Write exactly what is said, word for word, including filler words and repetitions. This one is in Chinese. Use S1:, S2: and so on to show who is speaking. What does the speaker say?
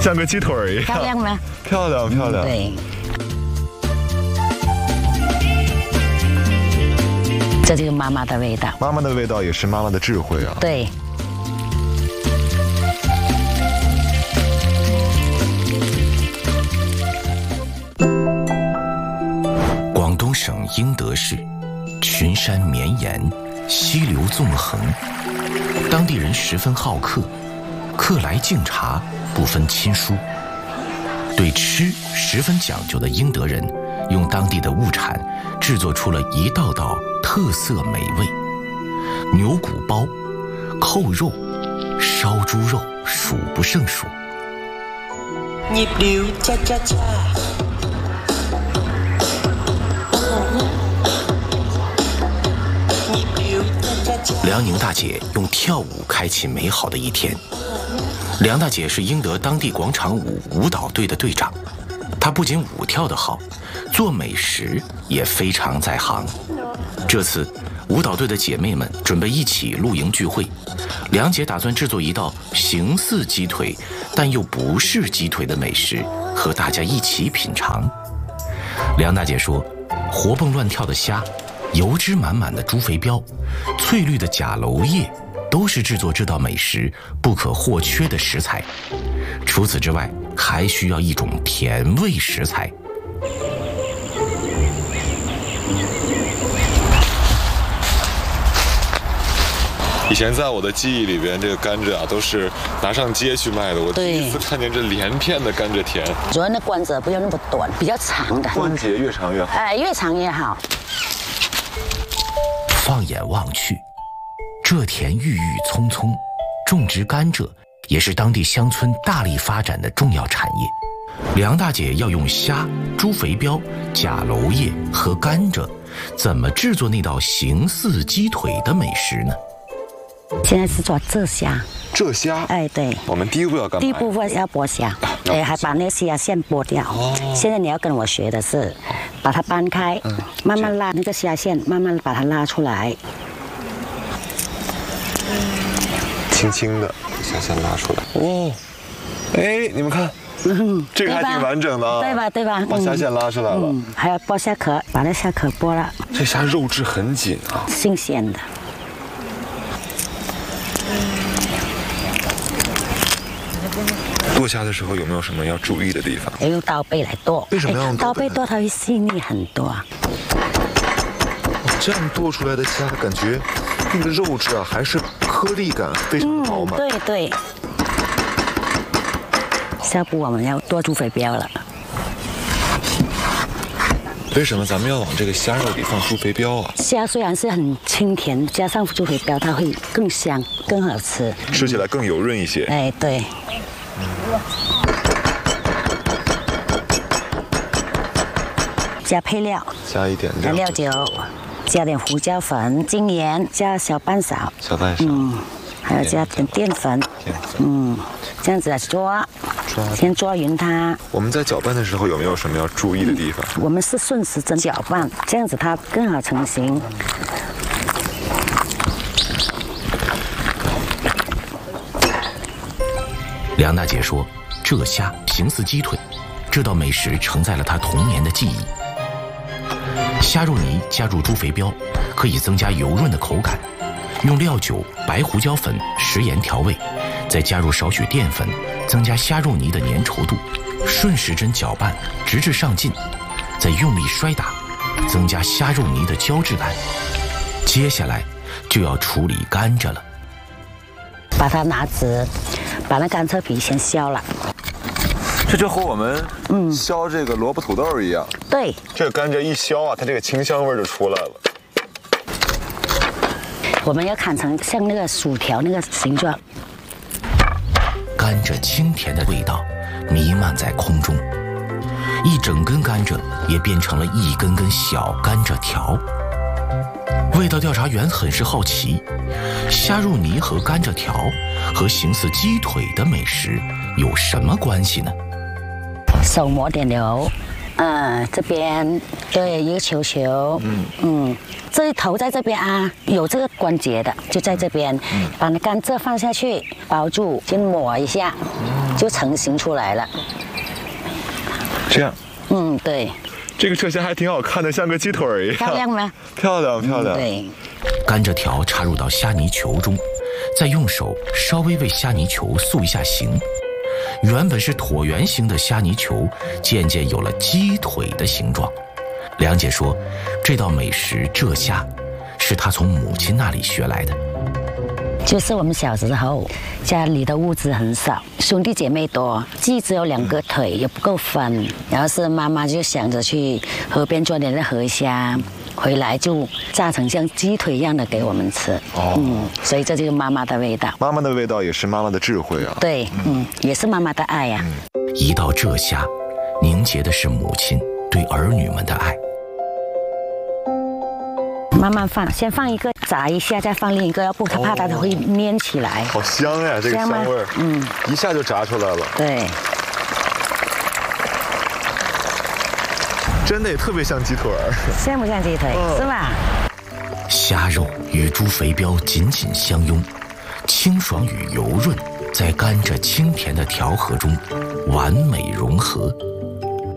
S1: 像个鸡腿一样。
S2: 漂亮吗？
S1: 漂亮漂亮。
S2: 对。这就是妈妈的味道。
S1: 妈妈的味道也是妈妈的智慧啊。
S2: 对。
S3: 广东省英德市，群山绵延，溪流纵横，当地人十分好客，客来敬茶，不分亲疏。对吃十分讲究的英德人，用当地的物产制作出了一道道特色美味：牛骨包、扣肉、烧猪肉，数不胜数。
S4: nhịp điệu cha cha cha。
S3: 梁宁大姐用跳舞开启美好的一天。梁大姐是英德当地广场舞舞蹈队的队长，她不仅舞跳得好，做美食也非常在行。这次舞蹈队的姐妹们准备一起露营聚会，梁姐打算制作一道形似鸡腿但又不是鸡腿的美食，和大家一起品尝。梁大姐说，活蹦乱跳的虾，油脂满满的猪肥膘，翠绿的甲楼叶，都是制作这道美食不可或缺的食材。除此之外，还需要一种甜味食材。
S1: 以前在我的记忆里边，这个甘蔗啊都是拿上街去卖的。我第一次看见这连片的甘蔗田。
S2: 主要那关节不要那么短，比较长的。
S1: 关节越长越好。
S2: 哎，越长越好。
S3: 放眼望去，这田郁郁葱葱，种植甘蔗也是当地乡村大力发展的重要产业。梁大姐要用虾、猪肥膘、甲楼叶和甘蔗，怎么制作那道形似鸡腿的美食呢？
S2: 现在是做浙虾。
S1: 浙虾？
S2: 哎，对。
S1: 我们第一步要干嘛？
S2: 第一步要剥虾，哎，还把那个虾线剥掉。哦。现在你要跟我学的是，把它掰开，嗯、慢慢拉那个虾线，慢慢把它拉出来。
S1: 轻轻的，虾线拉出来。哦。哎，你们看。嗯，这个还挺完整的啊，
S2: 对吧？对吧？
S1: 把虾线拉出来了，
S2: 嗯，还要剥虾壳，把那虾壳剥了。
S1: 这虾肉质很紧啊，
S2: 新鲜的。
S1: 剁虾的时候有没有什么要注意的地方？
S2: 要用刀背来剁。
S1: 为什么要用
S2: 刀背剁？它会细腻很多啊。
S1: 这样剁出来的虾，感觉那个肉质啊，还是颗粒感非常的饱满。
S2: 对对。下步我们要剁猪肥膘了。
S1: 为什么咱们要往这个虾肉里放猪肥膘啊？
S2: 虾虽然是很清甜，加上猪肥膘，它会更香、更好吃，
S1: 吃起来更油润一些。
S2: 哎，对。嗯、加配料，
S1: 加一点
S2: 料料酒，加点胡椒粉、精盐，加小半勺，
S1: 小半勺，嗯，
S2: 还要加点淀粉，
S1: 淀粉，
S2: 嗯，这样子来抓。先抓匀它。
S1: 我们在搅拌的时候有没有什么要注意的地方？
S2: 我们是顺时针搅拌，这样子它更好成型。
S3: 梁大姐说，浙虾形似鸡腿，这道美食承载了她童年的记忆。虾肉泥加入猪肥膘，可以增加油润的口感。用料酒、白胡椒粉、食盐调味，再加入少许淀粉，增加虾肉泥的粘稠度，顺时针搅拌，直至上劲，再用力摔打，增加虾肉泥的胶质感。接下来就要处理甘蔗了。
S2: 把它拿直，把那甘蔗皮先削了。
S1: 这就和我们嗯削这个萝卜土豆一样。
S2: 对，
S1: 这个甘蔗一削啊，它这个清香味就出来了。
S2: 我们要砍成像那个薯条那个形状。
S3: 甘蔗清甜的味道弥漫在空中，一整根甘蔗也变成了一根根小甘蔗条。味道调查员很是好奇，虾肉泥和甘蔗条和形似鸡腿的美食有什么关系呢？
S2: 手抹点油，嗯，这边对一个球球，嗯嗯，这一头在这边啊，有这个关节的就在这边，嗯、把那甘蔗放下去包住，先抹一下。嗯就成型出来了。
S1: 这样。
S2: 嗯，对。
S1: 这个车厢还挺好看的，像个鸡腿一样。
S2: 漂亮吗？
S1: 漂亮漂亮。
S2: 嗯、对。
S3: 甘蔗条插入到虾泥球中，再用手稍微为虾泥球塑一下形。原本是椭圆形的虾泥球，渐渐有了鸡腿的形状。梁姐说，这道美食蔗虾，是她从母亲那里学来的。
S2: 就是我们小时候家里的物资很少，兄弟姐妹多，鸡只有两个腿也不够分，然后是妈妈就想着去河边抓点的河虾，回来就炸成像鸡腿一样的给我们吃。哦，嗯，所以这就是妈妈的味道。
S1: 妈妈的味道也是妈妈的智慧啊。
S2: 对，嗯，也是妈妈的爱呀、啊。
S3: 嗯、一道蔗虾，凝结的是母亲对儿女们的爱。
S2: 慢慢放，先放一个炸一下，再放另一个，要不它怕它会粘起来。
S1: 好香呀，这个香味儿，嗯，一下就炸出来了。
S2: 对，
S1: 真的也特别像鸡腿儿，
S2: 像不像鸡腿？嗯、是吧？
S3: 虾肉与猪肥膘紧紧相拥，清爽与油润在甘蔗清甜的调和中完美融合。